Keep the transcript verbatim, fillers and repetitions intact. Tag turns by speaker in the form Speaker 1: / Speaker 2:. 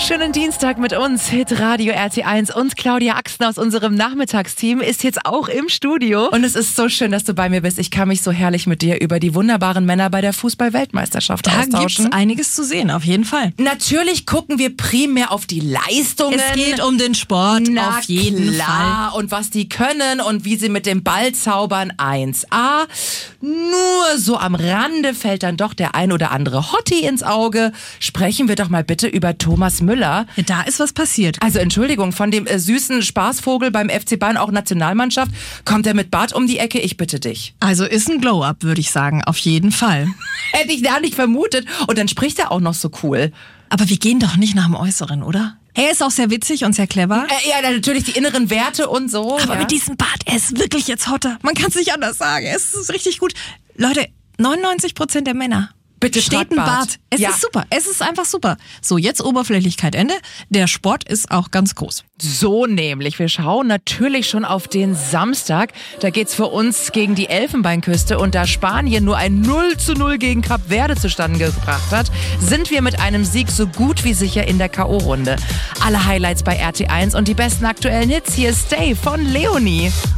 Speaker 1: Schönen Dienstag mit uns, Hitradio R T eins und Claudia Axten aus unserem Nachmittagsteam ist jetzt auch im Studio. Und es ist so schön, dass du bei mir bist. Ich kann mich so herrlich mit dir über die wunderbaren Männer bei der Fußball-Weltmeisterschaft austauschen.
Speaker 2: Da gibt's einiges zu sehen, auf jeden Fall.
Speaker 1: Natürlich gucken wir primär auf die Leistungen.
Speaker 2: Es geht um den Sport,
Speaker 1: Na
Speaker 2: auf jeden
Speaker 1: klar.
Speaker 2: Fall.
Speaker 1: Und was die können und wie sie mit dem Ball zaubern, eins A. Nur so am Rande fällt dann doch der ein oder andere Hottie ins Auge. Sprechen wir doch mal bitte über Thomas Müller.
Speaker 2: Ja, da ist was passiert.
Speaker 1: Also Entschuldigung, von dem äh, süßen Spaßvogel beim F C Bayern, auch Nationalmannschaft, kommt er mit Bart um die Ecke? Ich bitte dich.
Speaker 2: Also ist ein Glow-Up, würde ich sagen, auf jeden Fall.
Speaker 1: Hätte ich gar nicht vermutet. Und dann spricht er auch noch so cool.
Speaker 2: Aber wir gehen doch nicht nach dem Äußeren, oder? Er ist auch sehr witzig und sehr clever.
Speaker 1: Äh, ja, natürlich die inneren Werte und so.
Speaker 2: Aber
Speaker 1: ja.
Speaker 2: mit diesem Bart, er ist wirklich jetzt hotter. Man kann es nicht anders sagen. Es ist richtig gut. Leute, neunundneunzig Prozent der Männer
Speaker 1: Bitte
Speaker 2: steht ein
Speaker 1: Bart.
Speaker 2: Bart. Es
Speaker 1: Ja.
Speaker 2: ist super. Es ist einfach super. So, jetzt Oberflächlichkeit Ende. Der Sport ist auch ganz groß.
Speaker 1: So nämlich. Wir schauen natürlich schon auf den Samstag. Da geht's für uns gegen die Elfenbeinküste. Und da Spanien nur ein null zu null gegen Kap Verde zustande gebracht hat, sind wir mit einem Sieg so gut wie sicher in der K O-Runde. Alle Highlights bei R T eins und die besten aktuellen Hits. Hier ist Stay von Leonie.